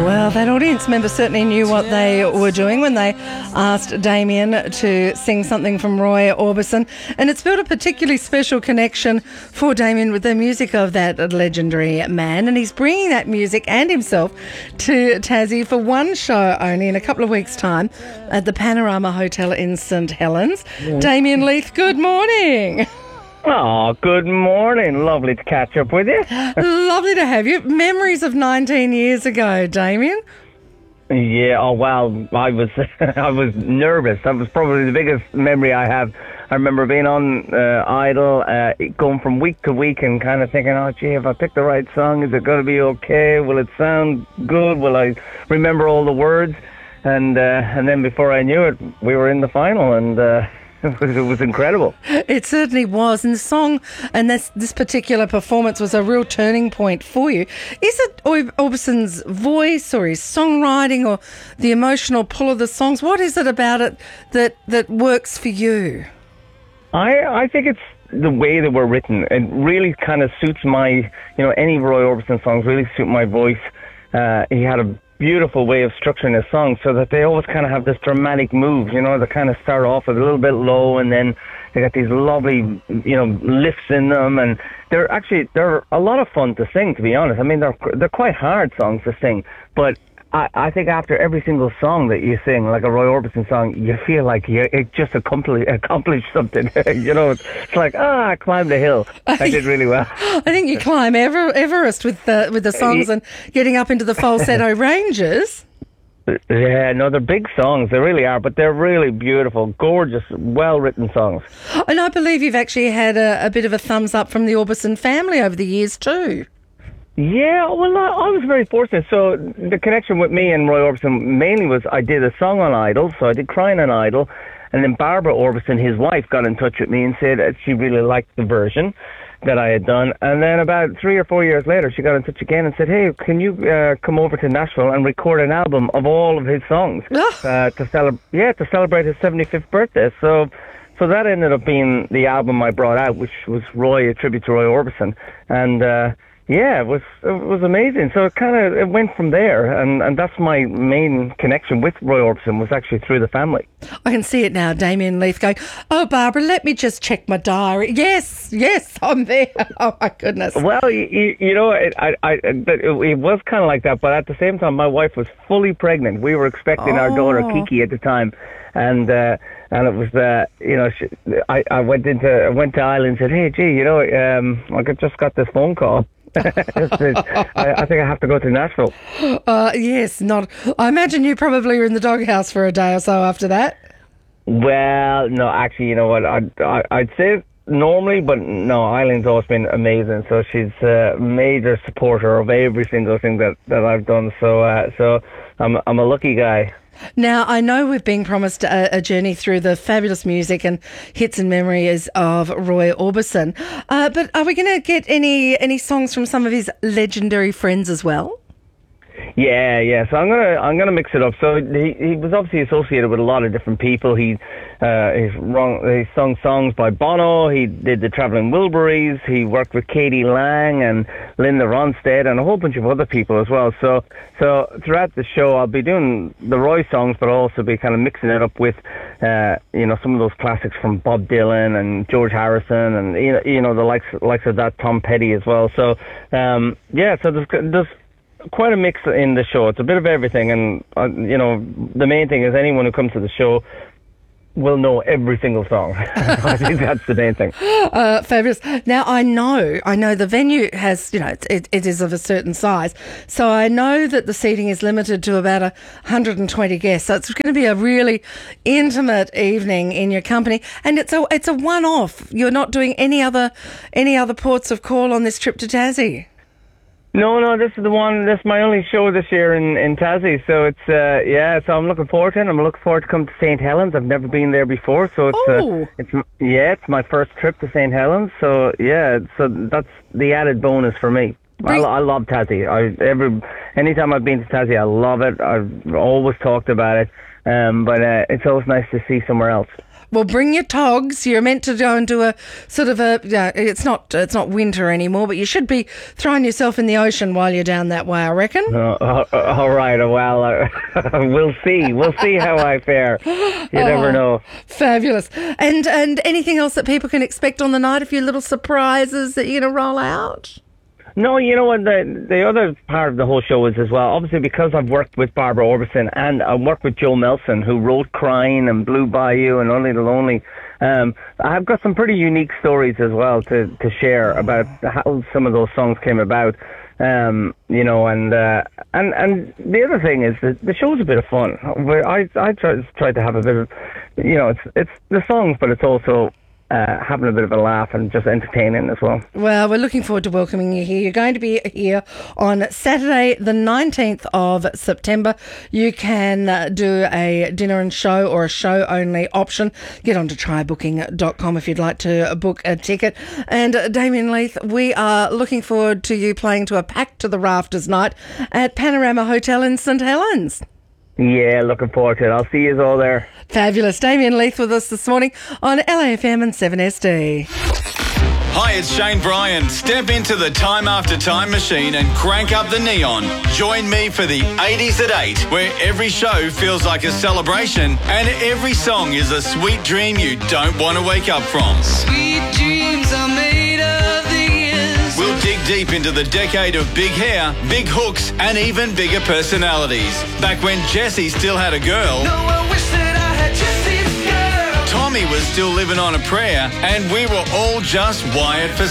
Well, that audience member certainly knew what they were doing when they asked Damien to sing something from Roy Orbison, and it's built a particularly special connection for Damien with the music of that legendary man, and he's bringing that music and himself to Tassie for one show only in a couple of weeks' time at the Panorama Hotel in St Helens. Damien Leith, good morning. Oh, good morning. Lovely to catch up with you. Lovely to have you. Memories of 19 years ago, Damien. Yeah, oh, well, I was I was nervous. That was probably the biggest memory I have. I remember being on Idol, going from week to week and kind of thinking, oh, gee, if I pick the right song, is it going to be okay? Will it sound good? Will I remember all the words? And then before I knew it, we were in the final, and it was incredible. It certainly was. And the song and this particular performance was a real turning point for you. Is it Orbison's voice or his songwriting or the emotional pull of the songs? What is it about it that works for you? I think it's the way they were written. It really kind of suits my, any Roy Orbison songs really suit my voice. He had a beautiful way of structuring his songs so that they always kind of have this dramatic move, they kind of start off a little bit low and then they got these lovely, lifts in them, and they're a lot of fun to sing, to be honest. I mean, they're quite hard songs to sing, but I think after every single song that you sing, like a Roy Orbison song, you feel like it just accomplished something. It's like, I climbed the hill. I did really well. I think you climb Everest with the songs and getting up into the falsetto ranges. Yeah, no, they're big songs. They really are, but they're really beautiful, gorgeous, well-written songs. And I believe you've actually had a bit of a thumbs up from the Orbison family over the years too. Yeah, well, I was very fortunate. So the connection with me and Roy Orbison mainly was I did a song on Idol, so I did Crying on Idol, and then Barbara Orbison, his wife, got in touch with me and said that she really liked the version that I had done. And then about 3 or 4 years later, she got in touch again and said, hey, can you come over to Nashville and record an album of all of his songs to celebrate his 75th birthday. So that ended up being the album I brought out, which was Roy, a tribute to Roy Orbison. And yeah, it was amazing. So it went from there, and that's my main connection with Roy Orbison was actually through the family. I can see it now, Damien Leith going, oh, Barbara, let me just check my diary. Yes, I'm there. Oh, my goodness. Well, it was kind of like that, but at the same time, my wife was fully pregnant. We were expecting our daughter, Kiki, at the time, and it was, I went to Ireland and said, hey, gee, I just got this phone call. I think I have to go to Nashville. Yes, I imagine you probably were in the doghouse for a day or so after that. Well, no, actually, you know what? I'd say normally, but no, Eileen's always been amazing. So she's a major supporter of every single thing that I've done. So I'm a lucky guy. Now, I know we've been promised a journey through the fabulous music and hits and memories of Roy Orbison, but are we going to get any songs from some of his legendary friends as well? Yeah. So I'm gonna mix it up. So he was obviously associated with a lot of different people. He sung songs by Bono. He did the Traveling Wilburys. He worked with Katie Lang and Linda Ronstadt and a whole bunch of other people as well. So throughout the show, I'll be doing the Roy songs, but I'll also be kind of mixing it up with some of those classics from Bob Dylan and George Harrison and the likes of that, Tom Petty as well. So so there's quite a mix in the show. It's a bit of everything, and the main thing is anyone who comes to the show will know every single song. I think that's the main thing. Fabulous. Now I know the venue has, it is of a certain size, so I know that the seating is limited to about 120 guests. So it's going to be a really intimate evening in your company, and it's a one-off. You're not doing any other ports of call on this trip to Tassie. No, this is the one. This is my only show this year in Tassie. So it's So I'm looking forward to it. I'm looking forward to come to St Helens. I've never been there before, so it's my first trip to St Helens. So so that's the added bonus for me. I love Tassie. Anytime I've been to Tassie, I love it. I've always talked about it. But it's always nice to see somewhere else. Well, bring your togs. You're meant to go and do a sort of it's not winter anymore, but you should be throwing yourself in the ocean while you're down that way, I reckon. All right. Well, we'll see. We'll see how I fare. You never know. Fabulous. And anything else that people can expect on the night? A few little surprises that you're going to roll out? No, you know what, the other part of the whole show is as well, obviously because I've worked with Barbara Orbison and I worked with Joe Melson, who wrote Crying and Blue Bayou and Only the Lonely. I've got some pretty unique stories as well to share about how some of those songs came about. And the other thing is that the show's a bit of fun. I try to have a bit of, it's the songs, but it's also having a bit of a laugh and just entertaining as well. Well, we're looking forward to welcoming you here. You're going to be here on Saturday the 19th of September. You can do a dinner and show or a show only option. Get on to trybooking.com if you'd like to book a ticket. And Damien Leith, we are looking forward to you playing to a packed to the rafters night at Panorama Hotel in St Helens. Yeah, looking forward to it. I'll see you all there. Fabulous. Damien Leith with us this morning on LAFM and 7SD. Hi, it's Shane Bryan. Step into the Time After Time machine and crank up the neon. Join me for the 80s at 8, where every show feels like a celebration and every song is a sweet dream you don't want to wake up from. Sweet dreams are made of these. We'll dig deep into the decade of big hair, big hooks, and even bigger personalities. Back when Jessie still had a girl. No, I wish that I had Jessie's girl. Tommy was still living on a prayer, and we were all just wired for